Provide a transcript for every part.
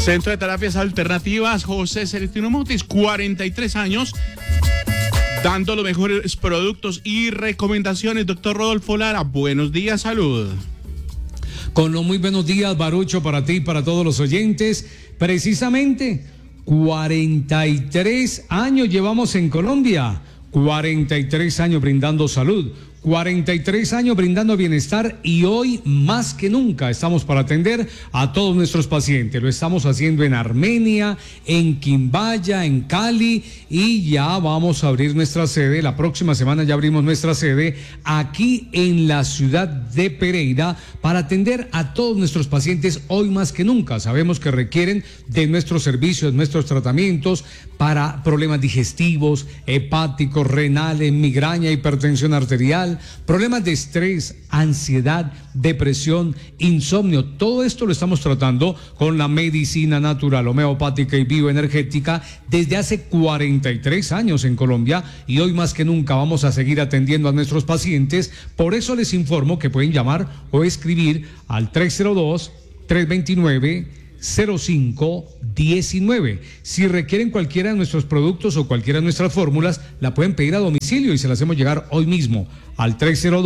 Centro de Terapias Alternativas José Celestino Mutis, 43 años, dando los mejores productos y recomendaciones. Doctor Rodolfo Lara, buenos días, salud. Con los muy buenos días, Barucho, para ti y para todos los oyentes. Precisamente, 43 años llevamos en Colombia, 43 años brindando salud, 43 años brindando bienestar, y hoy más que nunca estamos para atender a todos nuestros pacientes. Lo estamos haciendo en Armenia, en Quimbaya, en Cali, y ya vamos a abrir nuestra sede. La próxima semana ya abrimos nuestra sede aquí en la ciudad de Pereira para atender a todos nuestros pacientes hoy más que nunca. Sabemos que requieren de nuestros servicios, nuestros tratamientos para problemas digestivos, hepáticos, renales, migraña, hipertensión arterial, problemas de estrés, ansiedad, depresión, insomnio. Todo esto lo estamos tratando con la medicina natural, homeopática y bioenergética desde hace 43 años en Colombia, y hoy más que nunca vamos a seguir atendiendo a nuestros pacientes. Por eso les informo que pueden llamar o escribir al 302-329-0519. Si requieren cualquiera de nuestros productos o cualquiera de nuestras fórmulas, la pueden pedir a domicilio y se la hacemos llegar hoy mismo al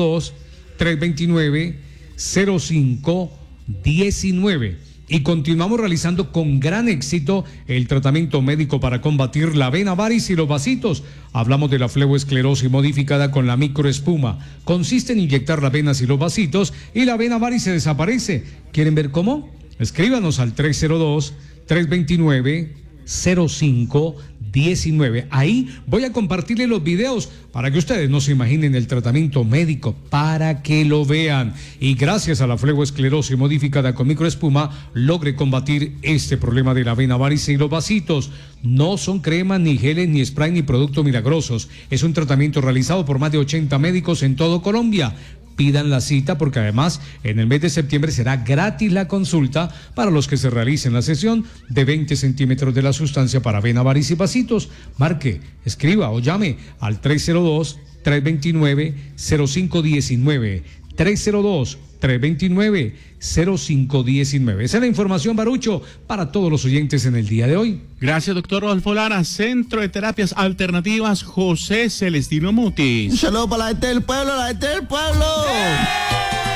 302-329-0519. Y continuamos realizando con gran éxito el tratamiento médico para combatir la vena varis y los vasitos. Hablamos de la fleboesclerosis modificada con la microespuma. Consiste en inyectar las venas y los vasitos y la vena varis se desaparece. ¿Quieren ver cómo? Escríbanos al 302-329-0519. Ahí voy a compartirle los videos para que ustedes no se imaginen el tratamiento médico, para que lo vean. Y gracias a la fleboesclerosis modificada con microespuma, logre combatir este problema de la vena varice y los vasitos. No son cremas, ni geles, ni spray, ni productos milagrosos. Es un tratamiento realizado por más de 80 médicos en todo Colombia. Pidan la cita porque además en el mes de septiembre será gratis la consulta para los que se realicen la sesión de 20 centímetros de la sustancia para vena, varice y vasitos. Marque, escriba o llame al 302-329-0519. 302-329-0519. Esa es la información, Barucho, para todos los oyentes en el día de hoy. Gracias, doctor Rodolfo Lara. Centro de Terapias Alternativas José Celestino Mutis. Un saludo para la gente del pueblo, la gente del pueblo.